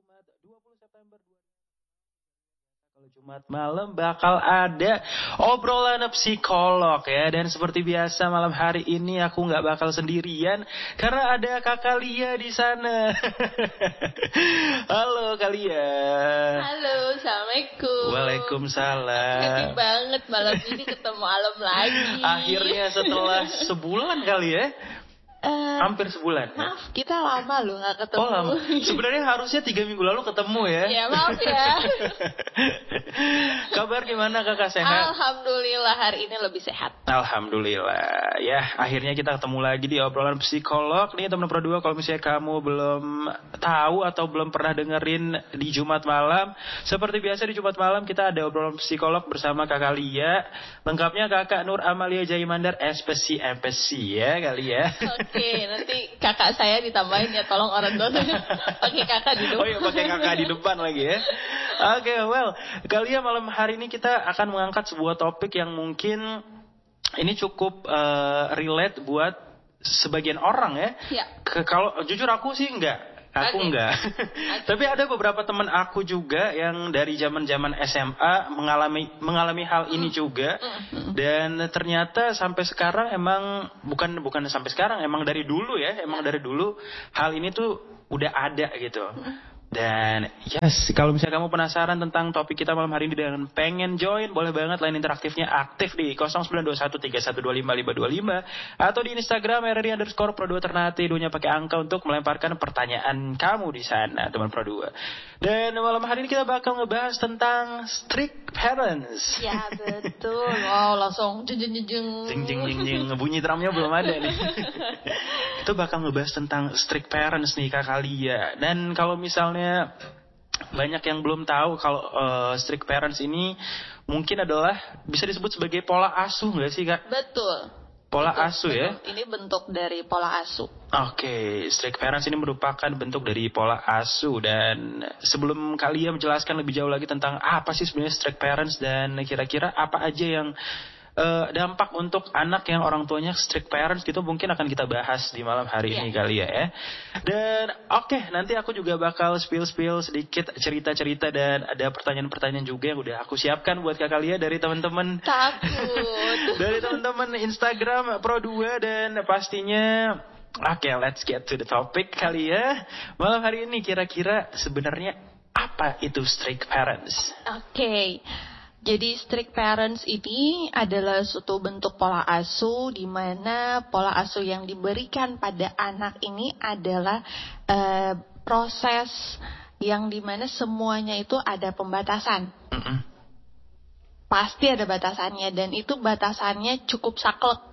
Jumat 20 September 2020. Kalau Jumat malam bakal ada obrolan psikolog ya. Dan seperti biasa malam hari ini aku nggak bakal sendirian karena ada Kakak Lia di sana. Halo Kak Lia. Halo, Assalamualaikum. Waalaikumsalam. Happy banget malam ini ketemu Alam lagi. Akhirnya setelah sebulan kali ya. Hampir sebulan. Maaf, kita lama loh gak ketemu. Oh lama. Sebenarnya harusnya 3 minggu lalu ketemu ya. Ya maaf ya. Kabar gimana Kakak, sehat? Alhamdulillah hari ini lebih sehat. Alhamdulillah. Ya akhirnya kita ketemu lagi di obrolan psikolog. Nih teman Pro 2, kalau misalnya kamu belum tahu atau belum pernah dengerin di Jumat malam, seperti biasa di Jumat malam kita ada obrolan psikolog bersama Kakak Lia. Lengkapnya Kakak Nur Amalia Jaimandar SPC ya kali ya. Oke, nanti kakak saya ditambahin ya, tolong orang tua saya pakai kakak di depan. Oh iya, pakai kakak di depan lagi ya. Oke, well, kali ya malam hari ini kita akan mengangkat sebuah topik yang mungkin ini cukup relate buat sebagian orang ya. Ya. Kalau jujur aku sih Aku enggak. Tapi ada beberapa teman aku juga yang dari zaman-zaman SMA mengalami hal ini juga. Dan ternyata sampai sekarang emang bukan sampai sekarang, emang dari dulu ya, dari dulu hal ini tuh udah ada gitu. Dan yes, kalau misalnya kamu penasaran tentang topik kita malam hari ini dan pengen join, boleh banget line interaktifnya aktif di 0921312555 atau di Instagram RRI_Pro2 Ternate, duanya pakai angka untuk melemparkan pertanyaan kamu di sana, teman Pro 2. Dan malam hari ini kita bakal ngebahas tentang strict parents. Ya betul. Wow, langsung jeng. Jing, bunyi drumnya belum ada nih. Kita bakal ngebahas tentang strict parents nih Kakak Lia. Dan kalau misalnya banyak yang belum tahu kalau strict parents ini mungkin adalah bisa disebut sebagai pola asuh nggak sih Kak? Betul. Pola betul, asuh ya? Ini bentuk dari pola asuh. Oke, strict parents ini merupakan bentuk dari pola asuh. Dan sebelum kalian menjelaskan lebih jauh lagi tentang apa sih sebenarnya strict parents dan kira-kira apa aja yang dampak untuk anak yang orang tuanya strict parents gitu, mungkin akan kita bahas di malam hari ini kali ya. Dan oke, nanti aku juga bakal spill sedikit cerita-cerita dan ada pertanyaan-pertanyaan juga yang udah aku siapkan buat Kakak Lia dari teman-teman. Takut. Dari teman-teman Instagram Pro 2 dan pastinya oke, let's get to the topic kali ya. Malam hari ini kira-kira sebenarnya apa itu strict parents? Oke. Jadi strict parents ini adalah suatu bentuk pola asuh di mana pola asuh yang diberikan pada anak ini adalah proses yang di mana semuanya itu ada pembatasan. Pasti ada batasannya dan itu batasannya cukup saklek.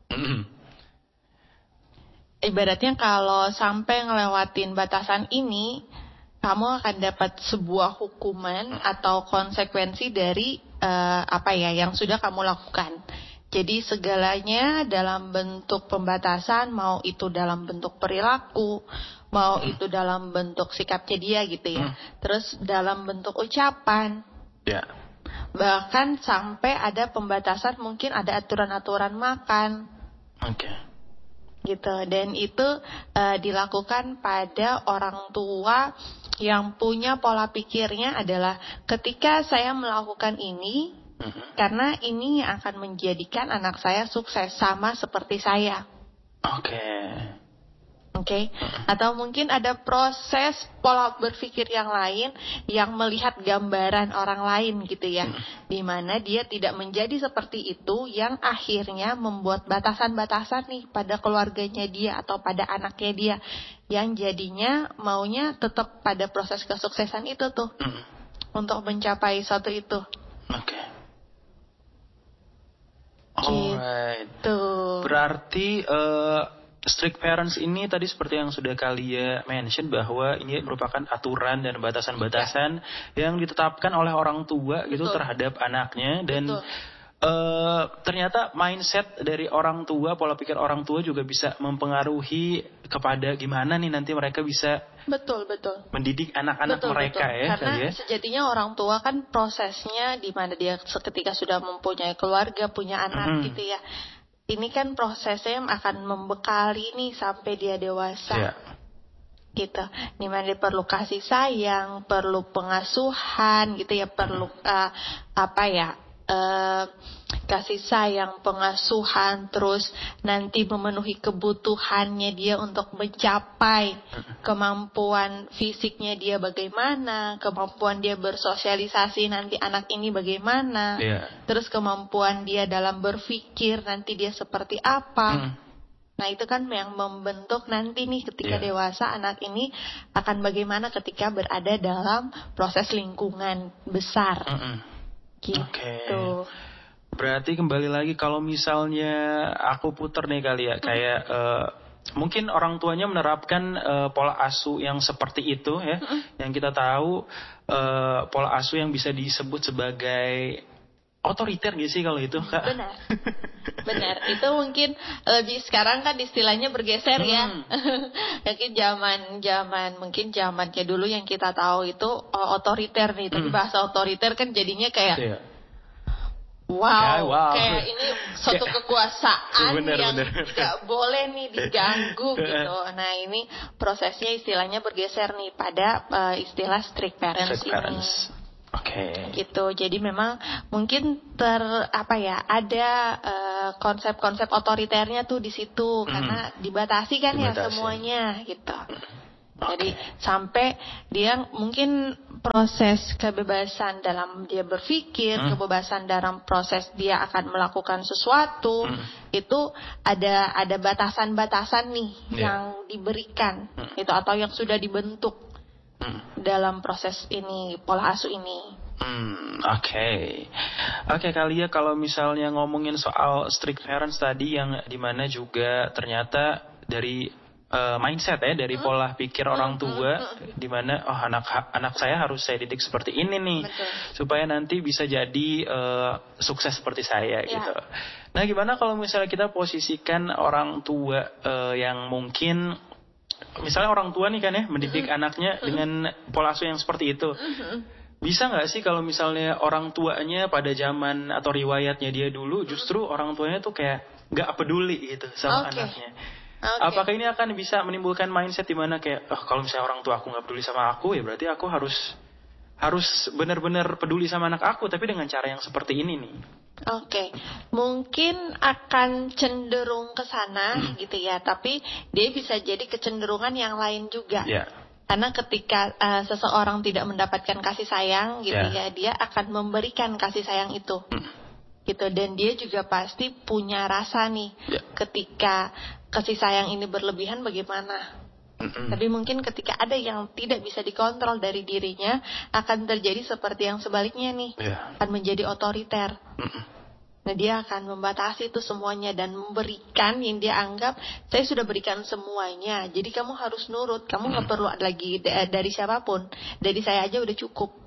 Ibaratnya kalau sampai ngelewatin batasan ini, kamu akan dapat sebuah hukuman atau konsekuensi dari yang sudah kamu lakukan. Jadi segalanya dalam bentuk pembatasan, mau itu dalam bentuk perilaku, mau itu dalam bentuk sikapnya dia gitu ya. Terus dalam bentuk ucapan. Bahkan sampai ada pembatasan, mungkin ada aturan-aturan makan. Gitu. Dan itu dilakukan pada orang tua yang punya pola pikirnya adalah ketika saya melakukan ini, karena ini akan menjadikan anak saya sukses sama seperti saya. Oke. Atau mungkin ada proses pola berpikir yang lain yang melihat gambaran orang lain gitu ya. Di mana dia tidak menjadi seperti itu yang akhirnya membuat batasan-batasan nih pada keluarganya dia atau pada anaknya dia. Yang jadinya maunya tetap pada proses kesuksesan itu tuh. Untuk mencapai satu itu. Alright. Gitu. Berarti strict parents ini tadi seperti yang sudah kalian mention bahwa ini merupakan aturan dan batasan-batasan yang ditetapkan oleh orang tua gitu terhadap anaknya. Dan ternyata mindset dari orang tua, pola pikir orang tua juga bisa mempengaruhi kepada gimana nih nanti mereka bisa mendidik anak-anak mereka ya. Karena sejatinya orang tua kan prosesnya di mana dia ketika sudah mempunyai keluarga, punya anak gitu ya. Ini kan prosesnya akan membekali nih sampai dia dewasa. gitu, dimana dia perlu kasih sayang, perlu pengasuhan gitu ya, perlu kasih sayang, pengasuhan, terus nanti memenuhi kebutuhannya dia untuk mencapai kemampuan fisiknya dia bagaimana, kemampuan dia bersosialisasi nanti anak ini bagaimana, terus kemampuan dia dalam berpikir nanti dia seperti apa. Nah itu kan yang membentuk nanti nih ketika dewasa anak ini akan bagaimana ketika berada dalam proses lingkungan besar. Gitu. Berarti kembali lagi kalau misalnya aku puter nih kali ya, kayak mungkin orang tuanya menerapkan pola asuh yang seperti itu ya, yang kita tahu pola asuh yang bisa disebut sebagai otoriter gitu sih kalau itu, Kak. Benar. Itu mungkin lebih sekarang kan istilahnya bergeser ya. Mungkin zamannya dulu yang kita tahu itu otoriter nih. Tapi bahasa otoriter kan jadinya kayak wow. Kayak ini suatu kekuasaan yang nggak boleh nih diganggu gitu. Nah ini prosesnya istilahnya bergeser nih pada istilah strict parents ini. Gitu. Jadi memang mungkin ada konsep-konsep otoriternya tuh di situ karena dibatasi kan ya semuanya gitu. Jadi sampai dia mungkin proses kebebasan dalam dia berpikir, kebebasan dalam proses dia akan melakukan sesuatu itu ada batasan-batasan nih yang diberikan itu atau yang sudah dibentuk dalam proses ini, pola asuh ini. Oke kali ya, kalau misalnya ngomongin soal strict parents tadi yang dimana juga ternyata dari mindset ya, dari pola pikir orang tua, dimana anak saya harus saya didik seperti ini nih. Betul. Supaya nanti bisa jadi sukses seperti saya gitu. Nah gimana kalau misalnya kita posisikan orang tua yang mungkin misalnya orang tua nih kan ya mendidik anaknya dengan pola asuh yang seperti itu. Bisa nggak sih kalau misalnya orang tuanya pada zaman atau riwayatnya dia dulu justru orang tuanya tuh kayak nggak peduli gitu sama anaknya. Apakah ini akan bisa menimbulkan mindset di mana kayak kalau misalnya orang tua aku nggak peduli sama aku ya berarti aku harus benar-benar peduli sama anak aku tapi dengan cara yang seperti ini nih. Mungkin akan cenderung ke sana gitu ya, tapi dia bisa jadi kecenderungan yang lain juga. Karena ketika seseorang tidak mendapatkan kasih sayang gitu ya, dia akan memberikan kasih sayang itu. Gitu, dan dia juga pasti punya rasa nih ketika kasih sayang ini berlebihan bagaimana. Tapi mungkin ketika ada yang tidak bisa dikontrol dari dirinya akan terjadi seperti yang sebaliknya nih, akan menjadi otoriter. Nah dia akan membatasi itu semuanya dan memberikan yang dia anggap saya sudah berikan semuanya, jadi kamu harus nurut, kamu nggak perlu lagi dari siapapun, dari saya aja udah cukup.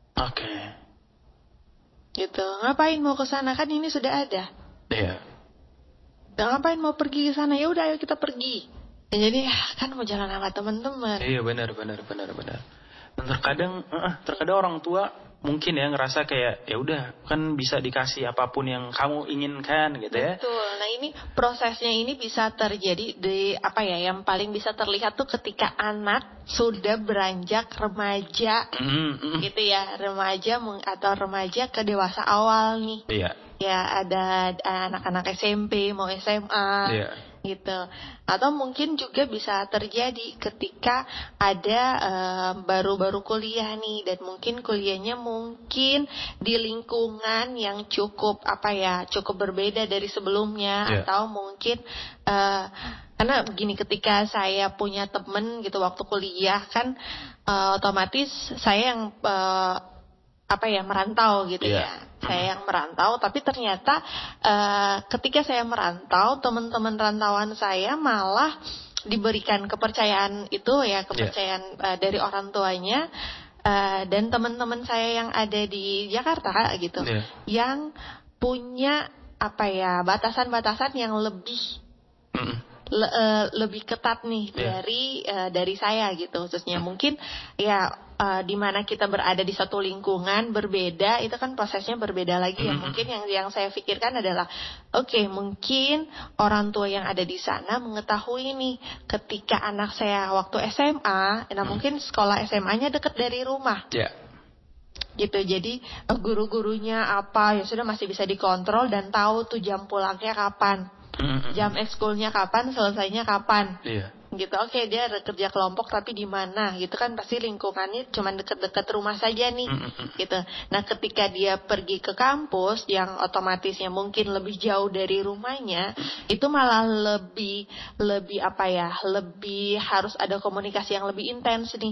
Gitu, ngapain mau ke sana, kan ini sudah ada. Ngapain mau pergi ke sana, ya udah ayo kita pergi. Dan jadi kan mau jalan sama teman-teman. Iya benar. Dan terkadang orang tua mungkin ya ngerasa kayak ya udah kan bisa dikasih apapun yang kamu inginkan gitu ya. Betul. Nah ini prosesnya ini bisa terjadi di yang paling bisa terlihat tuh ketika anak sudah beranjak remaja, gitu ya, remaja ke dewasa awal nih. Ya ada anak-anak SMP mau SMA. Gitu. Atau mungkin juga bisa terjadi ketika ada baru-baru kuliah nih, dan mungkin kuliahnya mungkin di lingkungan yang cukup cukup berbeda dari sebelumnya, atau mungkin karena begini, ketika saya punya temen gitu waktu kuliah kan otomatis saya yang merantau gitu ya. Saya yang merantau, tapi ternyata ketika saya merantau, teman-teman rantauan saya malah diberikan kepercayaan itu ya, kepercayaan dari orang tuanya, dan teman-teman saya yang ada di Jakarta gitu, yang punya batasan-batasan yang lebih ketat nih dari saya gitu, khususnya mungkin ya di mana kita berada di satu lingkungan berbeda, itu kan prosesnya berbeda lagi ya. Mungkin yang saya pikirkan adalah oke, mungkin orang tua yang ada di sana mengetahui nih ketika anak saya waktu SMA, nah mungkin sekolah SMA-nya dekat dari rumah. Gitu, jadi guru-gurunya apa ya sudah masih bisa dikontrol dan tahu tuh jam pulangnya kapan, jam ekskulnya kapan, selesainya kapan. Gitu, oke, dia kerja kelompok tapi di mana gitu kan, pasti lingkungannya cuma dekat-dekat rumah saja nih. Gitu. Nah, ketika dia pergi ke kampus yang otomatisnya mungkin lebih jauh dari rumahnya, itu malah lebih apa ya, lebih harus ada komunikasi yang lebih intens nih.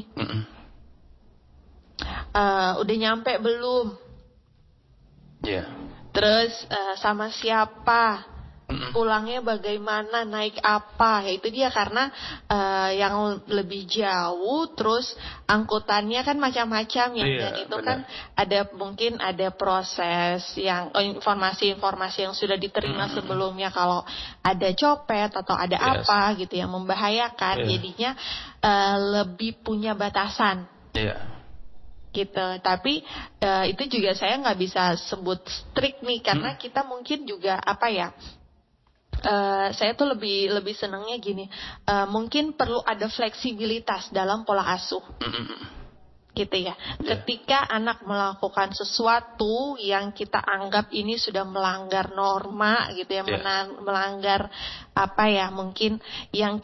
Udah nyampe belum? Terus sama siapa? Pulangnya bagaimana, naik apa? Ya itu dia, karena yang lebih jauh, terus angkutannya kan macam-macam ya. Dan itu benar. Kan ada mungkin ada proses yang informasi-informasi yang sudah diterima sebelumnya, kalau ada copet atau ada apa gitu yang membahayakan, jadinya lebih punya batasan. Gitu. Tapi itu juga saya nggak bisa sebut strict nih, karena kita mungkin juga apa ya, saya tuh lebih senangnya gini, mungkin perlu ada fleksibilitas dalam pola asuh. Gitu ya. Ketika anak melakukan sesuatu yang kita anggap ini sudah melanggar norma gitu ya, melanggar apa ya, mungkin yang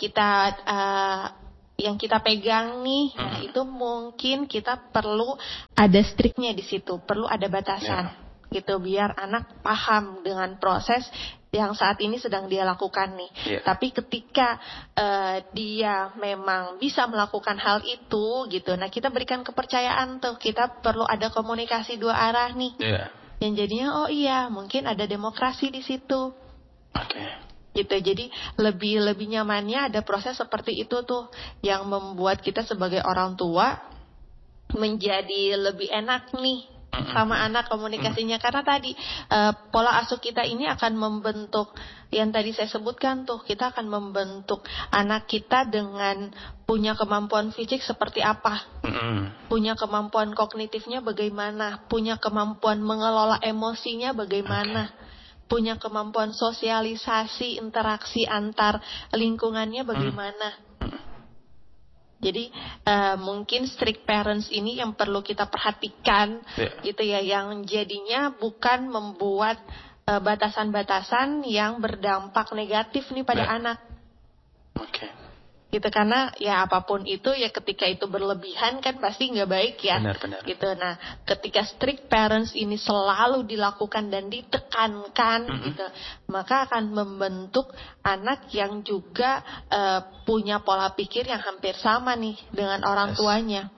kita pegang nih, nah itu mungkin kita perlu ada striknya di situ, perlu ada batasan, gitu, biar anak paham dengan proses yang saat ini sedang dia lakukan nih. Tapi ketika dia memang bisa melakukan hal itu, gitu, nah kita berikan kepercayaan tuh, kita perlu ada komunikasi dua arah nih, yang jadinya oh iya, mungkin ada demokrasi di situ. Gitu, jadi lebih nyamannya ada proses seperti itu tuh, yang membuat kita sebagai orang tua menjadi lebih enak nih sama anak komunikasinya, karena tadi pola asuh kita ini akan membentuk yang tadi saya sebutkan tuh, kita akan membentuk anak kita dengan punya kemampuan fisik seperti apa, punya kemampuan kognitifnya bagaimana, punya kemampuan mengelola emosinya bagaimana, punya kemampuan sosialisasi, interaksi antar lingkungannya bagaimana. Jadi mungkin strict parents ini yang perlu kita perhatikan, gitu ya, yang jadinya bukan membuat batasan-batasan yang berdampak negatif nih pada anak. Gitu, karena ya apapun itu ya ketika itu berlebihan kan pasti nggak baik ya. Benar. Gitu. Nah, ketika strict parents ini selalu dilakukan dan ditekankan, gitu, maka akan membentuk anak yang juga punya pola pikir yang hampir sama nih dengan orang tuanya.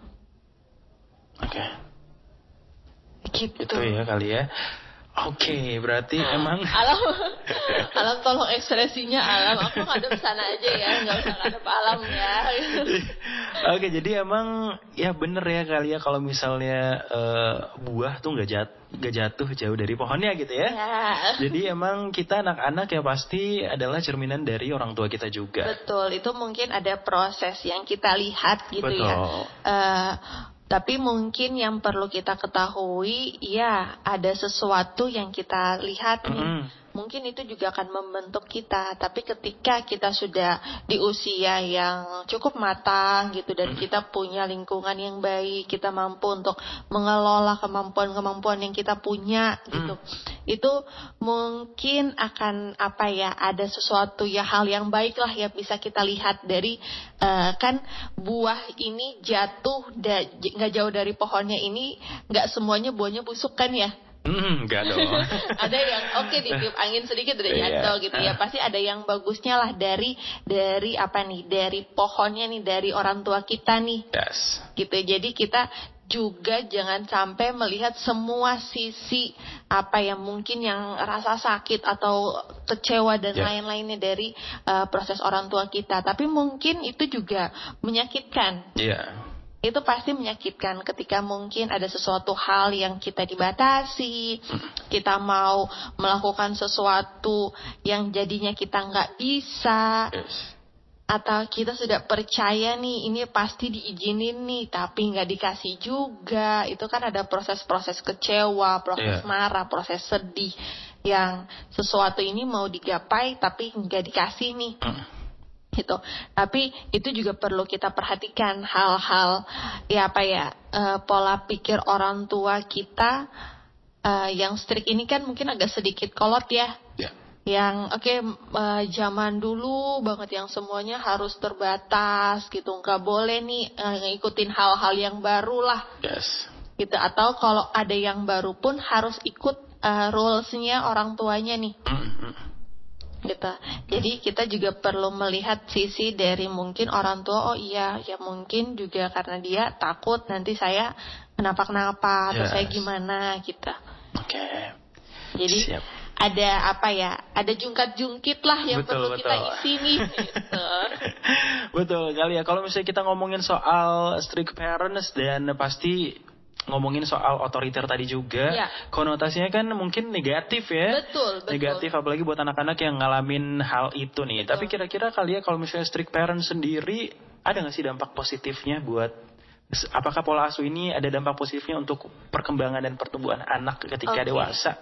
Gitu. Itu ya kali ya. Berarti emang Alam tolong ekspresinya Alam, aku ngadep sana aja ya, nggak usah ngadep Alam ya. Jadi emang ya bener ya kali ya, kalau misalnya buah tuh nggak jatuh jauh dari pohonnya gitu ya. Jadi emang kita anak-anak ya pasti adalah cerminan dari orang tua kita juga. Betul, itu mungkin ada proses yang kita lihat gitu. Ya. Tapi mungkin yang perlu kita ketahui, ya ada sesuatu yang kita lihat nih. Mungkin itu juga akan membentuk kita. Tapi ketika kita sudah di usia yang cukup matang gitu, dan kita punya lingkungan yang baik, kita mampu untuk mengelola kemampuan-kemampuan yang kita punya gitu. Itu mungkin akan apa ya, ada sesuatu ya, hal yang baik lah ya bisa kita lihat dari kan buah ini jatuh nggak jauh dari pohonnya ini, nggak semuanya buahnya busuk kan ya. Enggak dong. Ada yang ditiup angin sedikit udah jatuh gitu ya. Pasti ada yang bagusnya lah dari apa nih, dari pohonnya nih, dari orang tua kita nih. Gitu. Jadi kita juga jangan sampai melihat semua sisi apa yang mungkin yang rasa sakit atau kecewa dan lain-lainnya dari proses orang tua kita. Tapi mungkin itu juga menyakitkan. Itu pasti menyakitkan ketika mungkin ada sesuatu hal yang kita dibatasi, kita mau melakukan sesuatu yang jadinya kita nggak bisa, Atau kita sudah percaya nih ini pasti diizinin nih tapi nggak dikasih juga. Itu kan ada proses-proses kecewa, proses marah, proses sedih. Yang sesuatu ini mau digapai tapi nggak dikasih nih. Gitu. Tapi itu juga perlu kita perhatikan hal-hal pola pikir orang tua kita yang strict ini kan mungkin agak sedikit kolot ya. Yang zaman dulu banget yang semuanya harus terbatas gitu, nggak boleh nih ngikutin hal-hal yang baru lah. Gitu. Atau kalau ada yang baru pun harus ikut rules-nya orang tuanya nih. Gitu. Jadi kita juga perlu melihat sisi dari mungkin orang tua, ya mungkin juga karena dia takut nanti saya kenapa-kenapa atau saya gimana gitu. Jadi ada jungkat-jungkit lah yang perlu kita isi nih gitu. Betul kali ya. Kalau misalnya kita ngomongin soal strict parents dan pasti ngomongin soal otoriter tadi juga, konotasinya kan mungkin negatif ya. Betul. Negatif apalagi buat anak-anak yang ngalamin hal itu nih. Tapi kira-kira kali ya kalau misalnya strict parents sendiri ada nggak sih dampak positifnya buat, apakah pola asuh ini ada dampak positifnya untuk perkembangan dan pertumbuhan anak ketika dewasa?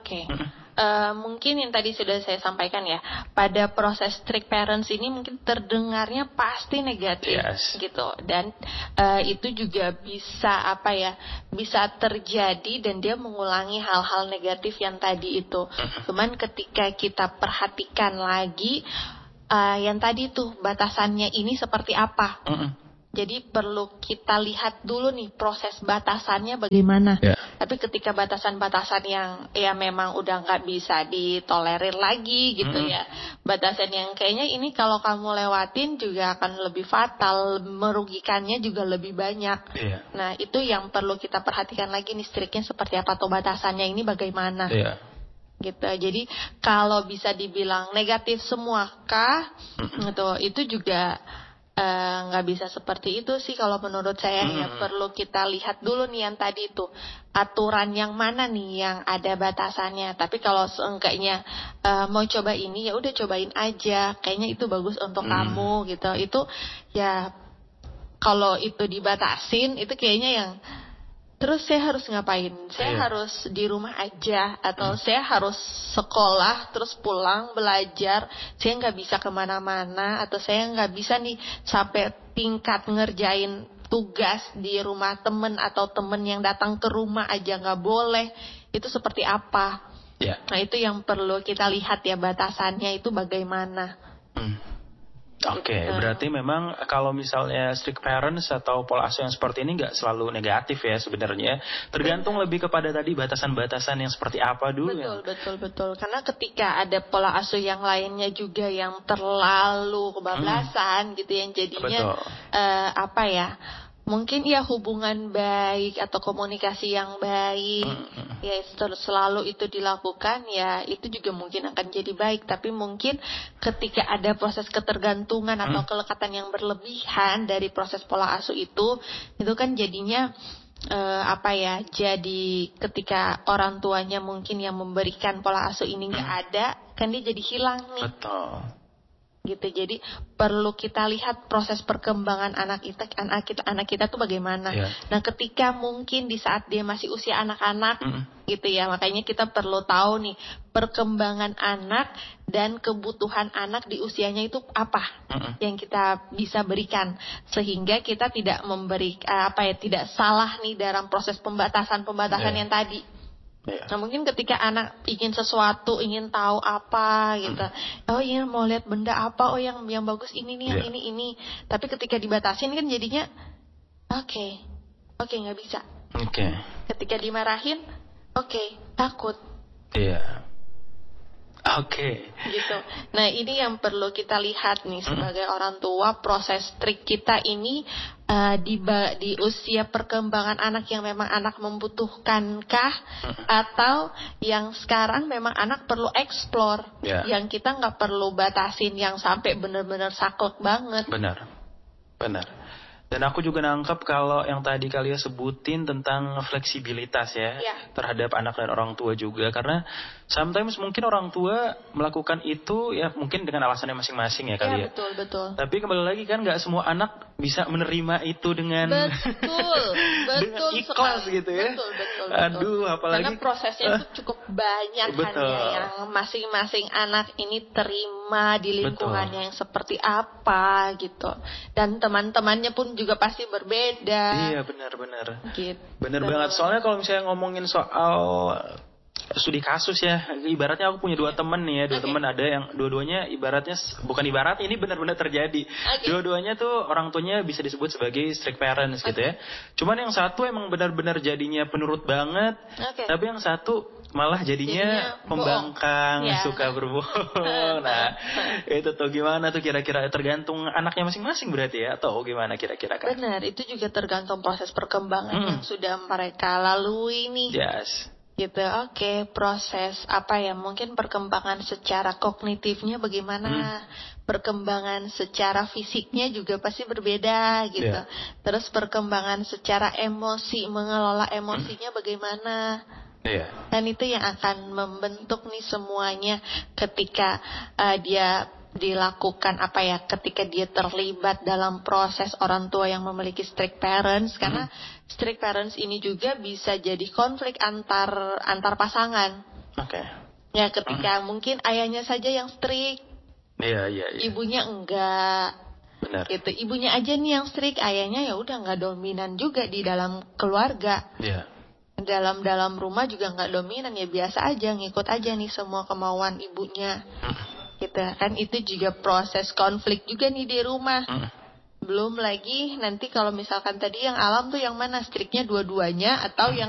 Mungkin yang tadi sudah saya sampaikan ya, pada proses strict parents ini mungkin terdengarnya pasti negatif gitu, dan itu juga bisa bisa terjadi dan dia mengulangi hal-hal negatif yang tadi itu. Cuman ketika kita perhatikan lagi yang tadi tuh batasannya ini seperti apa. Jadi perlu kita lihat dulu nih proses batasannya bagaimana. Tapi ketika batasan-batasan yang memang udah nggak bisa ditolerir lagi gitu ya. Batasan yang kayaknya ini kalau kamu lewatin juga akan lebih fatal, merugikannya juga lebih banyak. Nah itu yang perlu kita perhatikan lagi nih, striknya seperti apa atau batasannya ini bagaimana. Gitu. Jadi kalau bisa dibilang negatif semua kah? Gitu, itu juga nggak bisa seperti itu sih kalau menurut saya. Ya perlu kita lihat dulu nih yang tadi itu aturan yang mana nih yang ada batasannya. Tapi kalau seenggaknya mau coba ini ya udah cobain aja, kayaknya itu bagus untuk kamu gitu. Itu ya kalau itu dibatasin itu kayaknya yang terus saya harus ngapain? Saya harus di rumah aja atau saya harus sekolah terus pulang belajar. Saya nggak bisa kemana-mana atau saya nggak bisa nih sampai tingkat ngerjain tugas di rumah temen atau temen yang datang ke rumah aja nggak boleh. Itu seperti apa? Nah itu yang perlu kita lihat ya, batasannya itu bagaimana. Berarti memang kalau misalnya strict parents atau pola asuh yang seperti ini nggak selalu negatif ya sebenarnya. Tergantung lebih kepada tadi batasan-batasan yang seperti apa dulu. Betul. Karena ketika ada pola asuh yang lainnya juga yang terlalu kebablasan gitu yang jadinya mungkin ya hubungan baik atau komunikasi yang baik ya selalu itu dilakukan, ya itu juga mungkin akan jadi baik. Tapi mungkin ketika ada proses ketergantungan atau kelekatan yang berlebihan dari proses pola asuh itu kan jadinya jadi ketika orang tuanya mungkin yang memberikan pola asuh ini nggak ada, kan dia jadi hilang nih. Gitu. Jadi perlu kita lihat proses perkembangan anak kita tuh bagaimana. Nah, ketika mungkin di saat dia masih usia anak-anak gitu ya, makanya kita perlu tahu nih perkembangan anak dan kebutuhan anak di usianya itu apa yang kita bisa berikan sehingga kita tidak memberi tidak salah nih dalam proses pembatasan yang tadi. Nah mungkin ketika anak ingin sesuatu, ingin tahu apa gitu, ingin mau lihat benda apa, yang bagus ini nih, yang ini. Tapi ketika dibatasin kan jadinya oke nggak bisa. Ketika dimarahin, takut. Gitu. Nah ini yang perlu kita lihat nih sebagai orang tua, proses trik kita ini di usia perkembangan anak yang memang anak membutuhkankah atau yang sekarang memang anak perlu explore, yang kita nggak perlu batasin yang sampai benar-benar saklek banget. Benar. Dan aku juga nangkep kalau yang tadi kalian sebutin tentang fleksibilitas ya, terhadap anak dan orang tua juga. Karena sometimes mungkin orang tua melakukan itu ya mungkin dengan alasannya masing-masing ya kali ya. Betul. Tapi kembali lagi kan nggak semua anak bisa menerima itu dengan dengan ikhlas sekali. gitu ya. Betul. Aduh, apalagi karena prosesnya itu cukup banyak kan ya, yang masing-masing anak ini terima di lingkungannya yang seperti apa gitu. Dan teman-temannya pun juga pasti berbeda. Iya, benar. Gitu. Benar banget. Soalnya kalau misalnya ngomongin soal studi kasus ya, ibaratnya aku punya 2 teman nih ya, 2 teman ada yang dua-duanya ibaratnya, bukan ibarat, ini benar-benar terjadi. Dua-duanya tuh orang tuanya bisa disebut sebagai strict parents gitu ya. Cuman yang satu emang benar-benar jadinya penurut banget, tapi yang satu malah jadinya pembangkang, suka berbohong. Nah, itu tuh gimana tuh kira-kira, tergantung anaknya masing-masing berarti ya, atau gimana kira-kira kan? Benar, itu juga tergantung proses perkembangan yang sudah mereka lalui nih. Gitu, proses apa ya, mungkin perkembangan secara kognitifnya bagaimana, perkembangan secara fisiknya juga pasti berbeda gitu. Terus perkembangan secara emosi, mengelola emosinya bagaimana. Dan itu yang akan membentuk nih semuanya ketika dia dilakukan ketika dia terlibat dalam proses orang tua yang memiliki strict parents. Karena strict parents ini juga bisa jadi konflik antar pasangan. Ya, ketika mungkin ayahnya saja yang strict, ibunya enggak. Benar. Gitu, ibunya aja nih yang strict, ayahnya ya udah nggak dominan juga di dalam keluarga. Dalam rumah juga nggak dominan, ya biasa aja, ngikut aja nih semua kemauan ibunya. Gitu kan, itu juga proses konflik juga nih di rumah. Belum lagi nanti kalau misalkan tadi yang alam tuh yang mana, striknya dua-duanya atau yang